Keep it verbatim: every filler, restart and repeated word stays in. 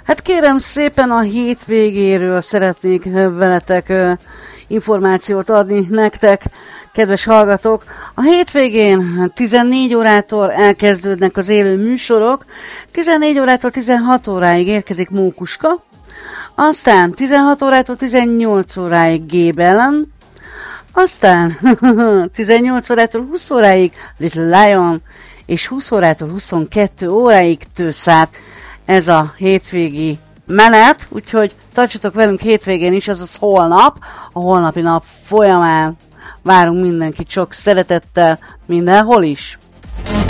Hát kérem szépen, a hétvégéről szeretnék veletek információt adni nektek, kedves hallgatók. A hétvégén tizennégy órától elkezdődnek az élő műsorok, tizennégy órától tizenhat óráig érkezik Mókuska, aztán tizenhat órától tizennyolc óráig Gébelen, aztán tizennyolc órától húsz óráig Little Lion, és húsz órától huszonkettő óráig Tőszák. Ez a hétvégi menet, úgyhogy tartsatok velünk hétvégén is, azaz holnap, a holnapi nap folyamán várunk mindenkit sok szeretettel, mindenhol is.